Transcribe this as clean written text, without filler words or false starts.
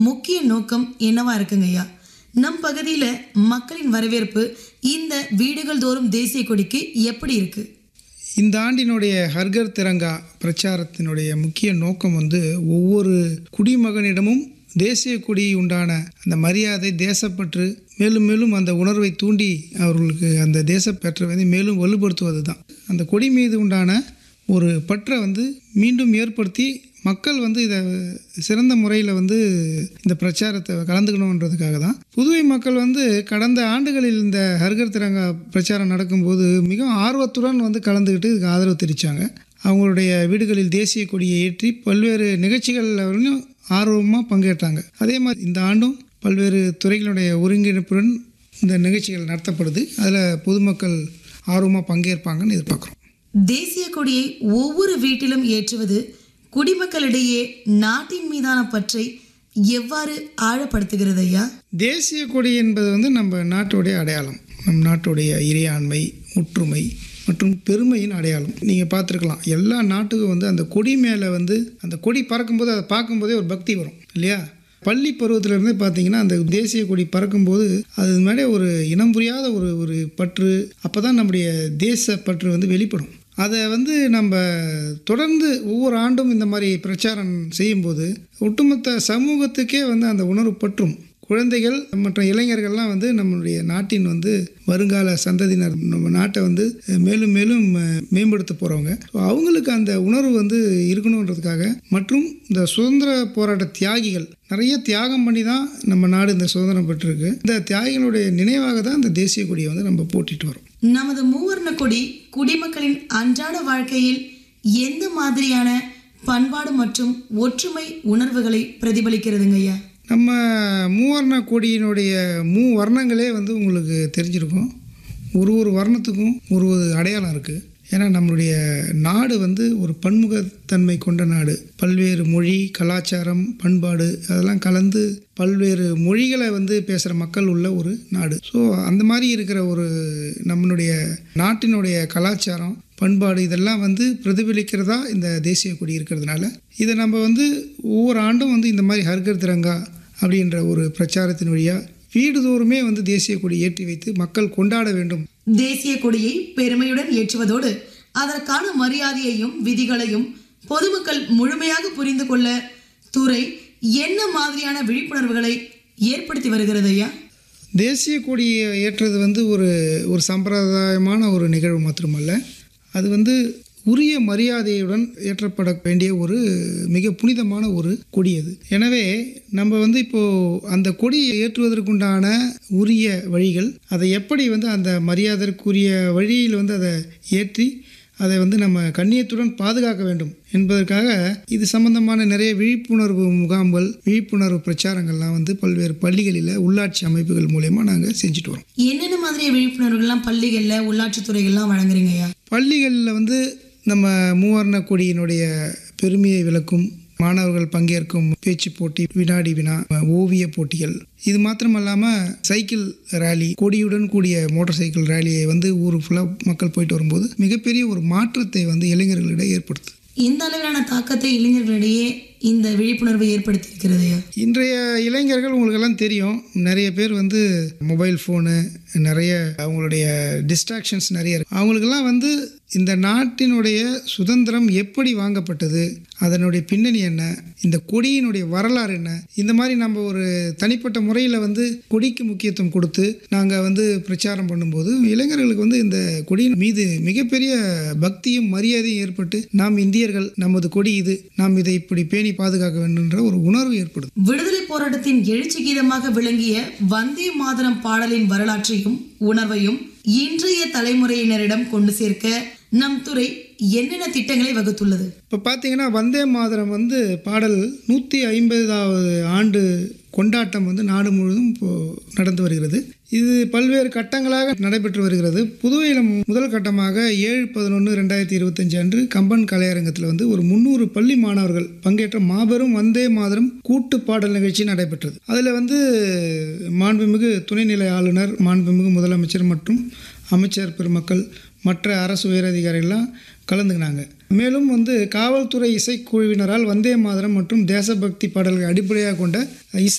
முக்கிய நோக்கம் என்னவா இருக்குங்க ஐயா? நம் பகுதியில மக்களின் வரவேற்பு இந்த வீடுகள் தோறும் தேசிய கொடிக்கு எப்படி இருக்கு? இந்த ஆண்டினுடைய ஹர்கர் திரங்கா பிரச்சாரத்தினுடைய முக்கிய நோக்கம் ஒவ்வொரு குடிமகனிடமும் தேசிய கொடி உண்டான அந்த மரியாதை, தேசப்பற்று, மேலும் மேலும் அந்த உணர்வை தூண்டி அவர்களுக்கு அந்த தேசப்பற்றை மேலும் வலுப்படுத்துவது தான். அந்த கொடி மீது உண்டான ஒரு பற்றை மீண்டும் ஏற்படுத்தி மக்கள் இதை சிறந்த முறையில் இந்த பிரச்சாரத்தை கலந்துக்கணுன்றதுக்காக தான். புதுவை மக்கள் கடந்த ஆண்டுகளில் இந்த ஹர்கர் திரங்கா பிரச்சாரம் நடக்கும்போது மிகவும் ஆர்வத்துடன் கலந்துக்கிட்டு இதுக்கு ஆதரவு தெரிவித்தாங்க. அவங்களுடைய வீடுகளில் தேசிய கொடியை ஏற்றி பல்வேறு நிகழ்ச்சிகளில் ஆர்வமாக பங்கேற்றாங்க. அதே மாதிரி இந்த ஆண்டும் பல்வேறு துறைகளுடைய ஒருங்கிணைப்புடன் இந்த நிகழ்ச்சிகள் நடத்தப்படுது. அதில் பொதுமக்கள் ஆர்வமாக பங்கேற்பாங்கன்னு எதிர்பார்க்குறோம். தேசிய கொடியை ஒவ்வொரு வீட்டிலும் ஏற்றுவது குடிமக்களிடையே நாட்டின் மீதான பற்றை எவ்வாறு ஆழப்படுத்துகிறது ஐயா? தேசிய கொடி என்பது நம்ம நாட்டுடைய அடையாளம். நம் நாட்டுடைய இறையாண்மை, ஒற்றுமை மற்றும் பெருமையின் அடையாளம். நீங்கள் பார்த்துருக்கலாம், எல்லா நாட்டுக்கும் அந்த கொடி மேலே அந்த கொடி பறக்கும்போது அதை பார்க்கும்போதே ஒரு பக்தி வரும் இல்லையா? பள்ளி பருவத்திலேருந்தே பார்த்தீங்கன்னா அந்த தேசிய கொடி பறக்கும்போது அது மேலே ஒரு இனம் புரியாத ஒரு பற்று, அப்போ தான் நம்முடைய தேச பற்று வெளிப்படும். அதை நம்ம தொடர்ந்து ஒவ்வொரு ஆண்டும் இந்த மாதிரி பிரச்சாரம் செய்யும்போது ஒட்டுமொத்த சமூகத்துக்கே அந்த உணர்வு பற்றும். குழந்தைகள் மற்றும் இளைஞர்கள்லாம் நம்மளுடைய நாட்டின் வருங்கால சந்ததியினர், நம்ம நாட்டை மேலும் மேலும் மேம்படுத்த போகிறவங்க. அவங்களுக்கு அந்த உணர்வு இருக்கணுன்றதுக்காக, மற்றும் இந்த சுதந்திர போராட்ட தியாகிகள் நிறைய தியாகம் பண்ணி தான் நம்ம நாடு இந்த சுதந்திரம் பெற்றிருக்கு. இந்த தியாகிகளுடைய நினைவாக தான் இந்த தேசிய கொடியை நம்ம போட்டிட்டு வரோம். நமது மூவர்ண கொடி குடிமக்களின் அன்றாட வாழ்க்கையில் எந்த மாதிரியான பண்பாடு மற்றும் ஒற்றுமை உணர்வுகளை பிரதிபலிக்கிறதுங்க ஐயா? நம்ம மூவர்ண கொடியினுடைய வர்ணங்களே உங்களுக்கு தெரிஞ்சிருக்கும். ஒரு வர்ணத்துக்கும் ஒரு அடையாளம் இருக்குது. ஏன்னா நம்மளுடைய நாடு ஒரு பன்முகத்தன்மை கொண்ட நாடு. பல்வேறு மொழி, கலாச்சாரம், பண்பாடு அதெல்லாம் கலந்து பல்வேறு மொழிகளை பேசுகிற மக்கள் உள்ள ஒரு நாடு. ஸோ அந்த மாதிரி இருக்கிற நம்மளுடைய நாட்டினுடைய கலாச்சாரம், பண்பாடு இதெல்லாம் பிரதிபலிக்கிறதா இந்த தேசிய கொடி இருக்கிறதுனால இதை நம்ம ஒவ்வொரு ஆண்டும் இந்த மாதிரி ஹர்கர் திரங்கா அப்படின்ற ஒரு பிரச்சாரத்தின் வழியாக வீடுதோறுமே தேசிய கொடி ஏற்றி வைத்து மக்கள் கொண்டாட வேண்டும். தேசிய கொடியை பெருமையுடன் ஏற்றுவதோடு அதற்கான மரியாதையையும் விதிகளையும் பொதுமக்கள் முழுமையாக புரிந்து கொள்ள துறை என்ன மாதிரியான விழிப்புணர்வுகளை ஏற்படுத்தி வருகிறது ஐயா? தேசிய கொடியை ஏற்றுறது ஒரு சம்பிரதாயமான ஒரு நிகழ்வு மாத்திரமல்ல, அது உரிய மரியாதையுடன் ஏற்றப்பட வேண்டிய ஒரு மிக புனிதமான ஒரு கொடி அது. எனவே நம்ம இப்போது அந்த கொடியை ஏற்றுவதற்குண்டான உரிய வழிகள், அதை எப்படி அந்த மரியாதைக்குரிய வழியில் அதை ஏற்றி அதை நம்ம கண்ணியத்துடன் பாதுகாக்க வேண்டும் என்பதற்காக இது சம்பந்தமான நிறைய விழிப்புணர்வு முகாம்கள், விழிப்புணர்வு பிரச்சாரங்கள்லாம் பல்வேறு பள்ளிகளில் உள்ளாட்சி அமைப்புகள் மூலயமா நாங்கள் செஞ்சுட்டு வரோம். என்னென்ன மாதிரி விழிப்புணர்வுகள்லாம் பள்ளிகளில் உள்ளாட்சி துறைகள்லாம் வழங்குறீங்கய்யா? பள்ளிகளில் நம்ம மூவர்ண கொடியினுடைய பெருமையை விளக்கும் மாணவர்கள் பங்கேற்கும் பேச்சு போட்டி, வினாடி வினா, ஓவிய போட்டிகள், இது மாத்திரமல்லாமல் சைக்கிள் ரேலி, கொடியுடன் கூடிய மோட்டார் சைக்கிள் ரேலியை ஊர் ஃபுல்லாக மக்கள் போயிட்டு வரும்போது மிகப்பெரிய ஒரு மாற்றத்தை இளைஞர்களிடையே ஏற்படுத்து. இந்த அளவிலான தாக்கத்தை இளைஞர்களிடையே இந்த விழிப்புணர்வை ஏற்படுத்தி இருக்கிறது. இன்றைய இளைஞர்கள் உங்களுக்கெல்லாம் தெரியும், நிறைய பேர் மொபைல் ஃபோனு, நிறைய அவங்களுடைய டிஸ்ட்ராக்ஷன்ஸ் நிறைய இருக்கு. அவங்களுக்கெல்லாம் இந்த நாட்டினுடைய சுதந்திரம் எப்படி வாங்கப்பட்டது, அதனுடைய பின்னணி என்ன, இந்த கொடியினுடைய வரலாறு என்ன, இந்த மாதிரி நம்ம ஒரு தனிப்பட்ட முறையில் கொடிக்கு முக்கியத்துவம் கொடுத்து நாங்கள் பிரச்சாரம் பண்ணும்போது இளைஞர்களுக்கு இந்த கொடியின் மீது மிகப்பெரிய பக்தியும் மரியாதையும் ஏற்பட்டு, நாம் இந்தியர்கள், நமது கொடி இது, நாம் இதை இப்படி பேணி பாதுகாக்க வேண்டும் என்ற ஒரு உணர்வு ஏற்படும். விடுதலை போராட்டத்தின் எழுச்சி கீதமாக விளங்கிய வந்தே மாதரம் பாடலின் வரலாற்றையும் உணர்வையும் இன்றைய தலைமுறையினரிடம் கொண்டு சேர்க்க நம் துறை என்னென்ன திட்டங்களை வகுத்துள்ளது? இப்போ பார்த்தீங்கன்னா வந்தே மாதரம் பாடல் 150வது ஆண்டு கொண்டாட்டம் நாடு முழுவதும் இப்போது நடந்து வருகிறது. இது பல்வேறு கட்டங்களாக நடைபெற்று வருகிறது. புதுவையில் முதல் கட்டமாக 7/11/2025 அன்று கம்பன் கலையரங்கத்தில் ஒரு 300 பள்ளி மாணவர்கள் பங்கேற்ற மாபெரும் வந்தே மாதரம் கூட்டு பாடல் நிகழ்ச்சி நடைபெற்றது. அதில் மாண்புமிகு துணைநிலை ஆளுநர், மாண்புமிகு முதலமைச்சர் மற்றும் அமைச்சர் பெருமக்கள் மற்ற அரசு உயரதிகாரிகள்லாம் கலந்துக்கினாங்க. மேலும் வந்து காவல்துறை இசைக்குழுவினரால் வந்தே மாதரம் மற்றும் தேசபக்தி பாடல்களை அடிப்படையாக கொண்ட இசை